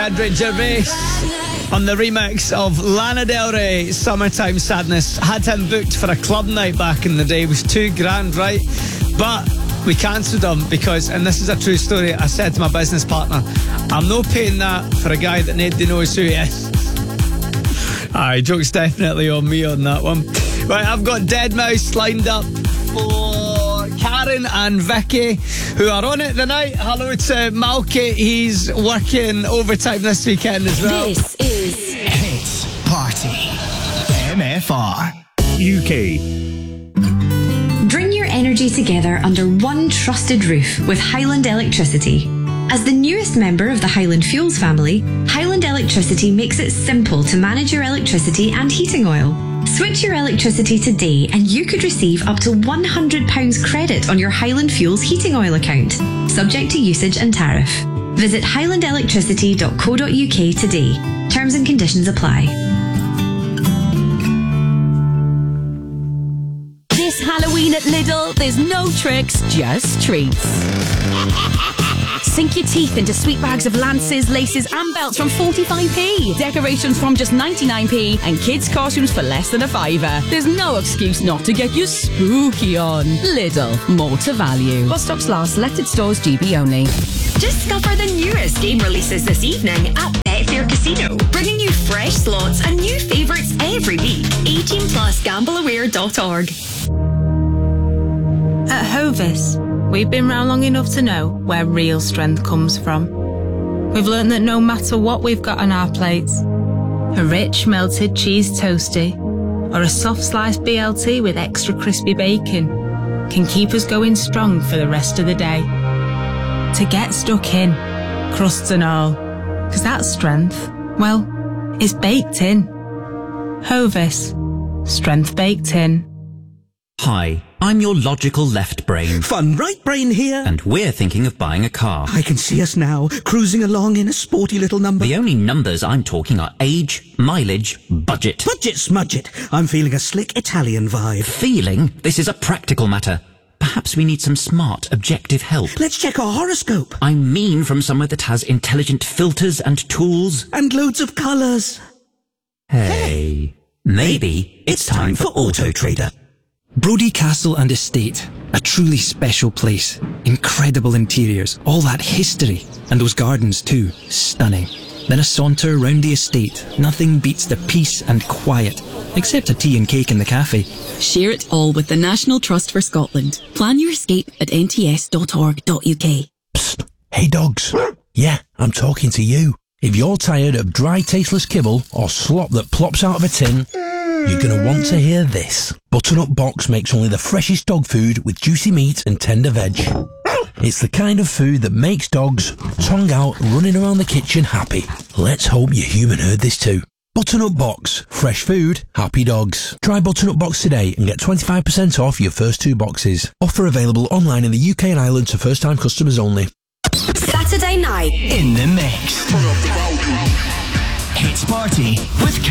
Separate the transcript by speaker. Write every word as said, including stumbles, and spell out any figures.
Speaker 1: Andrew Gervais on the remix of Lana Del Rey, Summertime Sadness. Had him booked for a club night back in the day. It was two grand, right? But we cancelled him because, and this is a true story, I said to my business partner, I'm not paying that for a guy that nobody knows who he is. Aye, joke's definitely on me on that one. Right, I've got Deadmau5 lined up for Karen and Vicky, who are on it tonight. Hello to Malky, he's working overtime this weekend as well.
Speaker 2: This is
Speaker 3: Hits Party M F R
Speaker 4: U K.
Speaker 5: Bring your energy together under one trusted roof with Highland Electricity. As the newest member of the Highland Fuels family, Highland Electricity makes it simple to manage your electricity and heating oil. Switch your electricity today and you could receive up to one hundred pounds credit on your Highland Fuels heating oil account, subject to usage and tariff. Visit highland electricity dot co dot uk today. Terms and conditions apply.
Speaker 2: This Halloween at Lidl, there's no tricks, just treats. Sink your teeth into sweet bags of lances, laces and belts from forty-five p. Decorations from just ninety-nine p and kids' costumes for less than a fiver. There's no excuse not to get you spooky on. Lidl, more to value. While stocks last, selected stores G B only.
Speaker 6: Discover the newest game releases this evening at Betfair Casino, bringing you fresh slots and new favourites every week. eighteen plus gamble aware dot org.
Speaker 7: At Hovis, we've been round long enough to know where real strength comes from. We've learned that no matter what we've got on our plates, a rich melted cheese toastie or a soft sliced B L T with extra crispy bacon can keep us going strong for the rest of the day. To get stuck in, crusts and all, because that strength, well, is baked in. Hovis, strength baked in.
Speaker 8: Hi, I'm your logical left brain.
Speaker 9: Fun right brain here.
Speaker 8: And we're thinking of buying a car.
Speaker 9: I can see us now, cruising along in a sporty little number.
Speaker 8: The only numbers I'm talking are age, mileage, budget.
Speaker 9: Budget smudget. I'm feeling a slick Italian vibe.
Speaker 8: Feeling? This is a practical matter. Perhaps we need some smart, objective help.
Speaker 9: Let's check our horoscope.
Speaker 8: I mean from somewhere that has intelligent filters and tools.
Speaker 9: And loads of colours.
Speaker 8: Hey, maybe it's time for Auto Trader.
Speaker 10: Brodie Castle and Estate, a truly special place. Incredible interiors, all that history, and those gardens too, stunning. Then a saunter round the estate. Nothing beats the peace and quiet, except a tea and cake in the cafe.
Speaker 11: Share it all with the National Trust for Scotland. Plan your escape at n t s dot org dot u k.
Speaker 12: Psst. Hey dogs. Yeah, I'm talking to you. If you're tired of dry, tasteless kibble or slop that plops out of a tin, you're going to want to hear this. Butternut Box makes only the freshest dog food with juicy meat and tender veg. It's the kind of food that makes dogs, tongue out, running around the kitchen happy. Let's hope your human heard this too. Butternut Box. Fresh food, happy dogs. Try Butternut Box today and get twenty-five percent off your first two boxes. Offer available online in the U K and Ireland to first-time customers only.
Speaker 6: Saturday night
Speaker 3: in the mix. Hits Party with